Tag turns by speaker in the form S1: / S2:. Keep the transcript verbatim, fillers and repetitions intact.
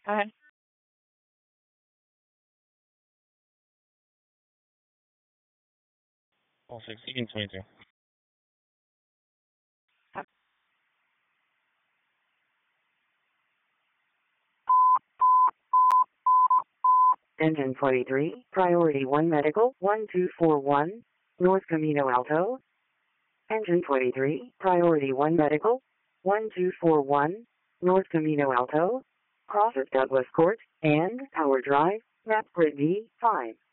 S1: Go ahead.
S2: Oh, sixteen twenty-two.
S3: Engine twenty-three, Priority one Medical, one two four one, North Camino Alto. Engine twenty-three, Priority one Medical, one two four one, North Camino Alto. Cross of Douglas Court, and Power Drive, map grid B, five.